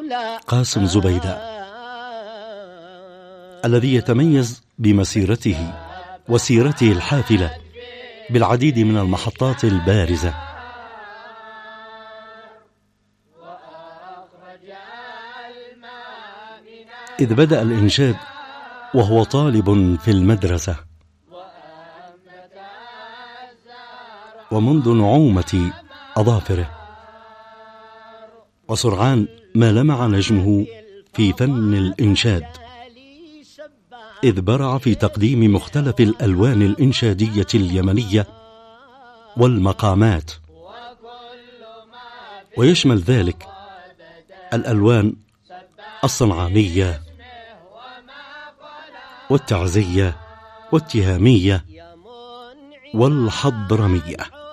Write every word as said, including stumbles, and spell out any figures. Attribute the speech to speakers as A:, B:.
A: قاسم زبيدة، الذي يتميز بمسيرته وسيرته الحافلة بالعديد من المحطات البارزة. إذ بدأ الإنشاد وهو طالب في المدرسة، ومنذ نعومة أظافره، وسرعان ما لمع نجمه في فن الإنشاد، إذ برع في تقديم مختلف الألوان الإنشادية اليمنية والمقامات، ويشمل ذلك الألوان الصنعانية والتعزية والتهامية والحضرمية.